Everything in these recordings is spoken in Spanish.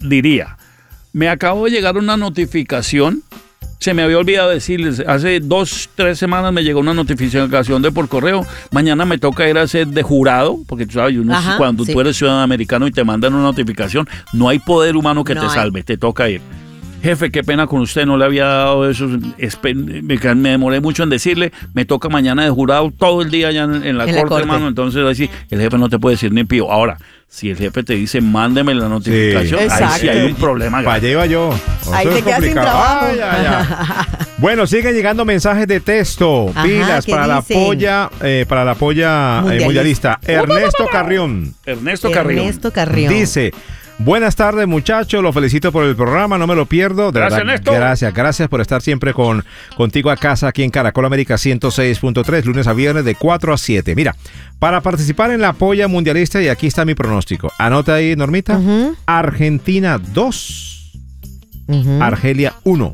diría, me acabo de llegar una notificación. Se me había olvidado decirles, hace 2-3 semanas me llegó una notificación de por correo. Mañana me toca ir a hacer de jurado, porque tú sabes, cuando tú eres ciudadano americano y te mandan una notificación, no hay poder humano que te salve, te toca ir. Jefe, qué pena con usted, no le había dado eso. Me demoré mucho en decirle, me toca mañana de jurado todo el día allá en la corte, hermano. Entonces, así, el jefe no te puede decir ni pío. Ahora, si el jefe te dice, mándeme la notificación, ahí sí hay un problema. Para allá iba yo. Ahí te quedas sin trabajo. Bueno, siguen llegando mensajes de texto. Pilas para la polla mundialista. Ernesto Carrión. Ernesto Carrión. Dice: buenas tardes, muchachos, los felicito por el programa, no me lo pierdo. De verdad, Néstor. Gracias por estar siempre contigo a casa aquí en Caracol América 106.3, lunes a viernes de 4 a 7. Mira, para participar en la polla mundialista, y aquí está mi pronóstico. Anota ahí, Normita. Argentina 2, Argelia 1,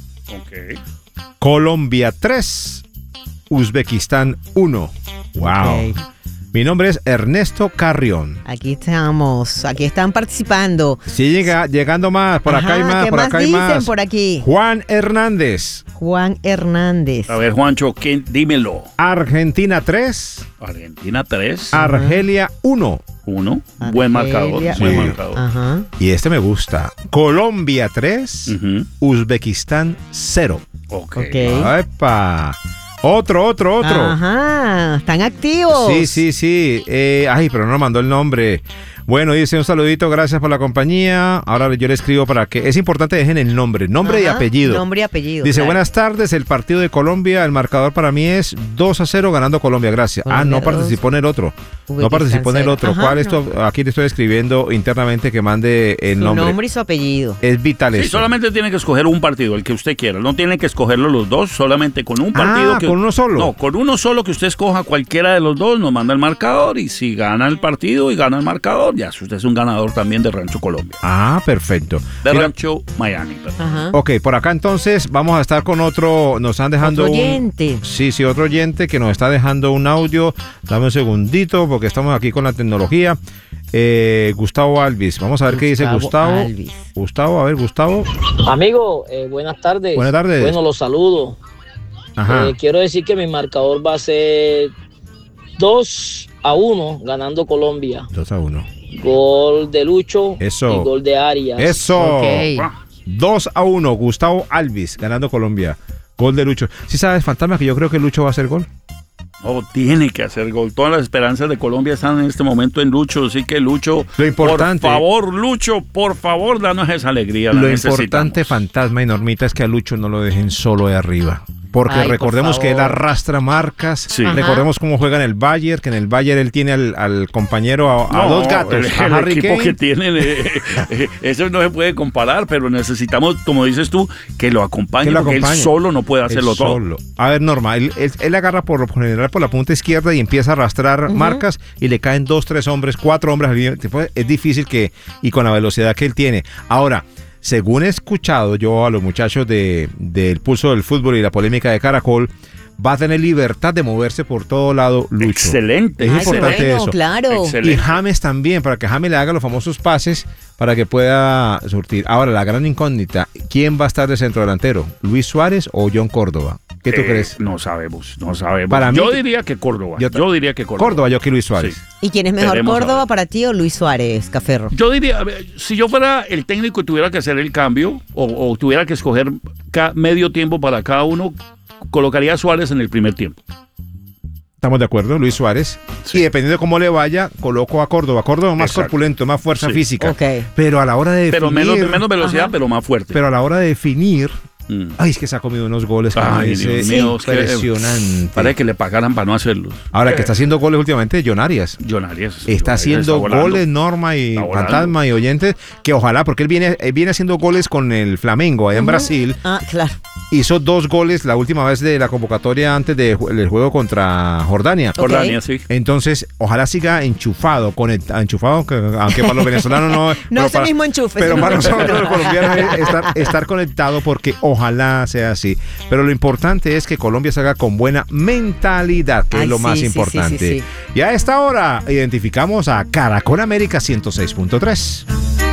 Colombia 3, Uzbekistán 1. Wow. Mi nombre es Ernesto Carrión. Aquí están participando. Sí, llegando más, por acá hay más, ¿qué por más acá hay dicen más. Por aquí? Juan Hernández. A ver, Juancho, dímelo. Argentina 3. Argelia 1. Buen marcador. Y este me gusta. Colombia 3. Uzbekistán 0. Ok. ¡Epa! Otro. Ajá, están activos. Sí. Pero no nos mandó el nombre. Bueno, dice un saludito, gracias por la compañía. Ahora yo le escribo para que... Es importante, dejen el nombre y apellido. Nombre y apellido. Dice, buenas tardes, el partido de Colombia, el marcador para mí es 2-0 ganando Colombia, gracias. No participó en el otro. ¿Cuál esto? Aquí le estoy escribiendo internamente que mande el nombre. Su nombre y su apellido. Es vital eso. Solamente tiene que escoger un partido, el que usted quiera. No tiene que escogerlo los dos, solamente con un partido. ¿Con uno solo? No, con uno solo que usted escoja cualquiera de los dos, nos manda el marcador y si gana el partido y gana el marcador, ya usted es un ganador también de Rancho Colombia. Perfecto. Rancho Miami. Ok, por acá entonces vamos a estar con otro, nos están dejando otro oyente. Sí, otro oyente que nos está dejando un audio. Dame un segundito porque estamos aquí con la tecnología. Gustavo Alvis. Vamos a ver qué dice Gustavo. Alvis. Gustavo. Amigo, buenas tardes. Buenas tardes. Bueno, los saludo. Quiero decir que mi marcador va a ser 2-1 ganando Colombia. 2-1. Gol de Lucho. Eso. Y gol de Arias. Eso. Okay. 2-1. Gustavo Alvis ganando Colombia. Gol de Lucho. ¿Sí sabes, Fantasma, que yo creo que Lucho va a hacer gol? Tiene que hacer gol. Todas las esperanzas de Colombia están en este momento en Lucho. Así que Lucho, lo importante, por favor, Lucho, por favor, danos esa alegría. Lo importante, Fantasma y Normita, es que a Lucho no lo dejen solo de arriba. Porque recordemos que él arrastra marcas. Sí. Recordemos cómo juega en el Bayern, que en el Bayern él tiene al compañero a dos gatos. El equipo que tienen, eso no se puede comparar, pero necesitamos, como dices tú, que lo acompañe, porque él solo no puede hacerlo todo. A ver, Norma, él agarra por lo general por la punta izquierda y empieza a arrastrar marcas y le caen 2, 3 hombres, 4 hombres al mismo tiempo. Es difícil y con la velocidad que él tiene. Ahora, según he escuchado yo a los muchachos del Pulso del Fútbol y la polémica de Caracol, va a tener libertad de moverse por todo lado Lucho. Excelente. Es importante eso. Claro. Excelente. Y James también, para que James le haga los famosos pases para que pueda surtir. Ahora, la gran incógnita, ¿quién va a estar de centro delantero? ¿Luis Suárez o John Córdoba? ¿Qué tú crees? No sabemos. Para mí, yo diría que Córdoba. Córdoba, yo que Luis Suárez. Sí. ¿Y quién es mejor, Córdoba para ti o Luis Suárez, Caferro? Yo diría, si yo fuera el técnico y tuviera que hacer el cambio o tuviera que escoger medio tiempo para cada uno, colocaría a Suárez en el primer tiempo. Estamos de acuerdo, Luis Suárez. Sí. Y dependiendo de cómo le vaya, coloco a Córdoba. Córdoba más corpulento, más fuerza física. Okay. Pero a la hora de definir... Pero menos velocidad, pero más fuerte. Pero a la hora de definir... Ay, es que se ha comido unos goles. Dios mío, impresionante. Parece que le pagaran para no hacerlos. Ahora, que está haciendo goles últimamente, John Arias. Está haciendo goles, Norma y Fantasma y oyentes, que ojalá, porque él viene haciendo goles con el Flamengo allá en Brasil. Claro. Hizo 2 goles la última vez de la convocatoria antes del juego contra Jordania. Jordania, sí. Entonces, ojalá siga enchufado, aunque para los venezolanos no... No es el mismo enchufe. Pero para nosotros los colombianos estar conectado, porque ojalá sea así. Pero lo importante es que Colombia salga con buena mentalidad, que es lo más importante. Sí. Y a esta hora identificamos a Caracol América 106.3.